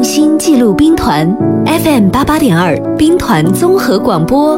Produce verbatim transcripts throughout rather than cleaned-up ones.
心记录兵团 F M 八八点二兵团综合广播。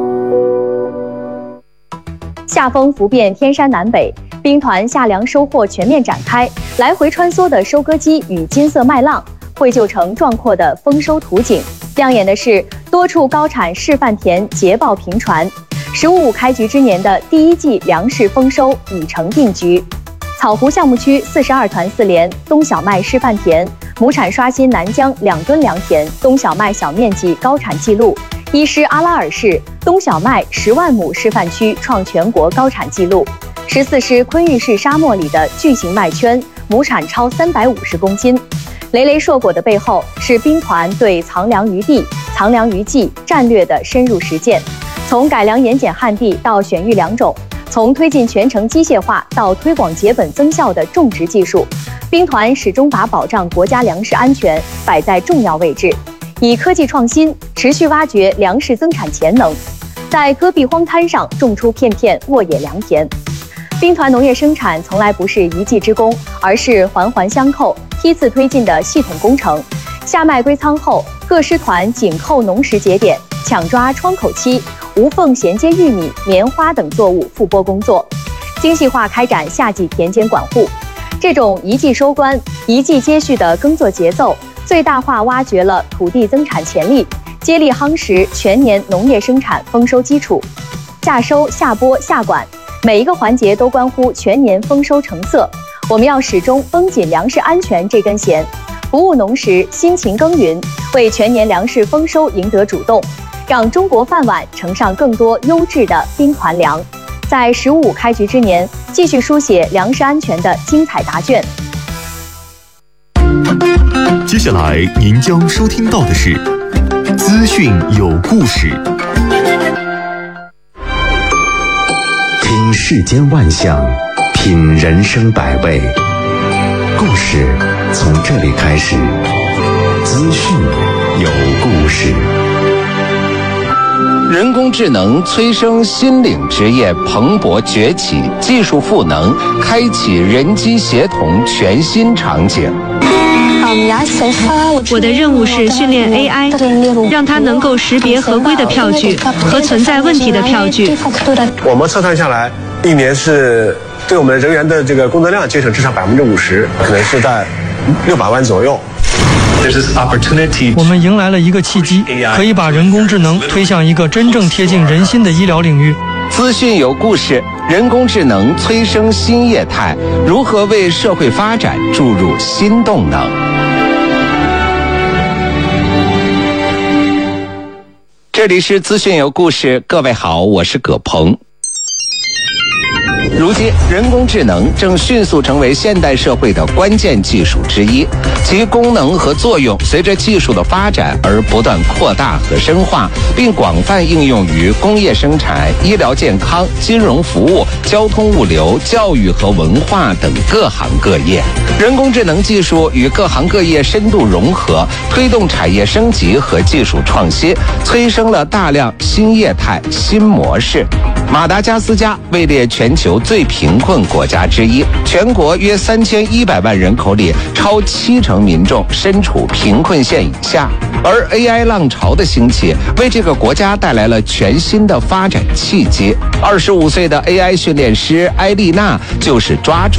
夏风拂遍天山南北，兵团夏粮收获全面展开，来回穿梭的收割机与金色麦浪绘就成壮阔的丰收图景。亮眼的是，多处高产示范田捷报频传。十五五开局之年的第一季粮食丰收已成定局。草湖项目区四十二团四连冬小麦示范田，亩产刷新南疆两吨良田冬小麦小面积高产纪录。伊施阿拉尔市冬小麦十万亩示范区创全国高产纪录。十四师昆玉市沙漠里的巨型麦圈，亩产超三百五十公斤。累累硕果的背后，是兵团对藏粮于地、藏粮于技战略的深入实践。从改良盐碱旱地到选育良种，从推进全程机械化到推广节本增效的种植技术，兵团始终把保障国家粮食安全摆在重要位置，以科技创新持续挖掘粮食增产潜能，在戈壁荒滩上种出片片沃野良田。兵团农业生产从来不是一技之功，而是环环相扣、梯次推进的系统工程。夏麦归仓后，各师团紧扣农时节点，抢抓窗口期，无缝衔接玉米、棉花等作物复播工作，精细化开展夏季田间管护。这种一季收官、一季接续的耕作节奏，最大化挖掘了土地增产潜力，接力夯实全年农业生产丰收基础。夏收、夏播、夏管，每一个环节都关乎全年丰收成色。我们要始终绷紧粮食安全这根弦，不误农时，辛勤耕耘，为全年粮食丰收赢得主动，让中国饭碗盛上更多优质的兵团粮。在十五五开局之年，继续书写粮食安全的精彩答卷。 接下来您将收听到的是资讯有故事。 听世间万象，品人生百味，故事从这里开始。资讯有故事。 人工智能催生新领职业蓬勃崛起，技术赋能开启人机协同全新场景。 我的任务是训练 A I， 让它能够识别合规的票据和存在问题的票据。 我们测算下来，一年是对我们人员的这个工作量节省至少百分之五十，可能是在六百万左右。 我们迎来了一个契机，可以把人工智能推向一个真正贴近人心的医疗领域。 资讯有故事，人工智能催生新业态，如何为社会发展注入新动能？这里是资讯有故事，各位好，我是葛鹏。如今，人工智能正迅速成为现代社会的关键技术之一，其功能和作用随着技术的发展而不断扩大和深化，并广泛应用于工业生产、医疗健康、金融服务、交通物流、教育和文化等各行各业。人工智能技术与各行各业深度融合，推动产业升级和技术创新，催生了大量新业态、新模式。马达加斯加位列全球最贫困国家之一，全国约三千一百万人口里，超七成民众身处贫困线以下。而 A I 浪潮的兴起，为这个国家带来了全新的发展契机。二十五岁的 A I 训练师埃丽娜就是抓住